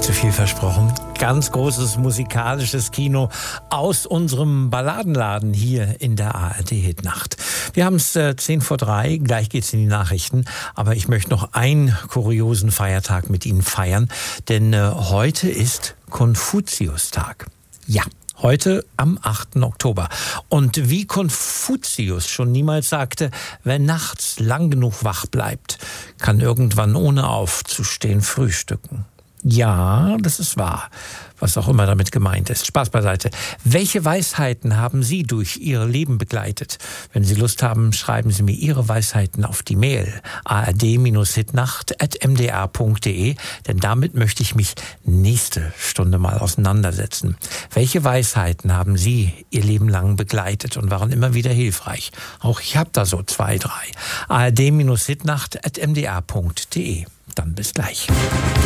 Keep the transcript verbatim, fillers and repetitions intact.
Nicht zu viel versprochen. Ganz großes musikalisches Kino aus unserem Balladenladen hier in der A R D-Hitnacht. Wir haben es äh, zehn vor drei, gleich geht's in die Nachrichten. Aber ich möchte noch einen kuriosen Feiertag mit Ihnen feiern. Denn äh, heute ist Konfuziustag. Ja. Heute am achten Oktober. Und wie Konfuzius schon niemals sagte, wer nachts lang genug wach bleibt, kann irgendwann ohne aufzustehen frühstücken. Ja, das ist wahr, was auch immer damit gemeint ist. Spaß beiseite. Welche Weisheiten haben Sie durch Ihr Leben begleitet? Wenn Sie Lust haben, schreiben Sie mir Ihre Weisheiten auf die Mail a r d hitnacht at m d r punkt d e, denn damit möchte ich mich nächste Stunde mal auseinandersetzen. Welche Weisheiten haben Sie Ihr Leben lang begleitet und waren immer wieder hilfreich? Auch ich habe da so zwei, drei. a r d hitnacht at m d r punkt d e. Dann bis gleich.